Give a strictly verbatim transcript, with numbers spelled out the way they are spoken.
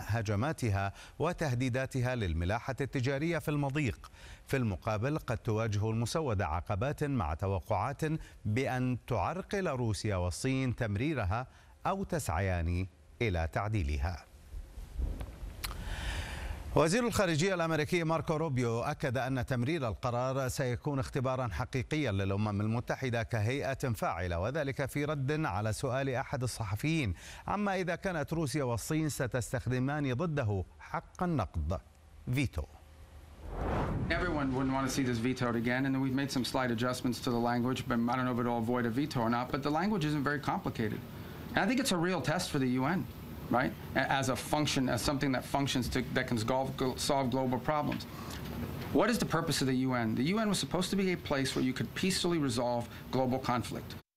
هجماتها وتهديداتها للملاحة التجارية في المضيق. في المقابل قد تواجه المسودة عقبات مع توقعات بأن تعرقل روسيا والصين تمريرها أو تسعيان إلى تعديلها. وزير الخارجية الأمريكي ماركو روبيو أكد أن تمرير القرار سيكون اختبارا حقيقيا للأمم المتحدة كهيئة فاعلة، وذلك في رد على سؤال أحد الصحفيين عما إذا كانت روسيا والصين ستستخدمان ضده حق النقد فيتو. Everyone wouldn't want to see this vetoed again, and we've made some slight adjustments to the language, but I don't know if it'll avoid a veto or not, but the language isn't very complicated. And I think it's a real test for the U N. Right, as a function, as something that functions to, that can solve global problems. What is the purpose of the U N? The U N was supposed to be a place where you could peacefully resolve global conflict.